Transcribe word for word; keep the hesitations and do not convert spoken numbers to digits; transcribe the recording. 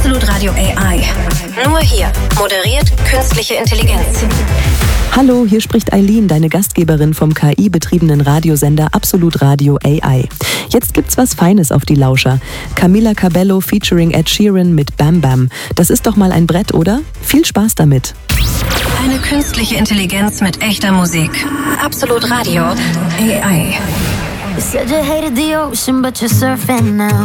Absolut Radio A I. Nur hier. Moderiert künstliche Intelligenz. Hallo, hier spricht Eileen, deine Gastgeberin vom K I-betriebenen Radiosender Absolut Radio A I. Jetzt gibt's was Feines auf die Lauscher. Camila Cabello featuring Ed Sheeran mit Bam Bam. Das ist doch mal ein Brett, oder? Viel Spaß damit. Eine künstliche Intelligenz mit echter Musik. Absolut Radio A I. You said you hated the ocean, but you're surfing now.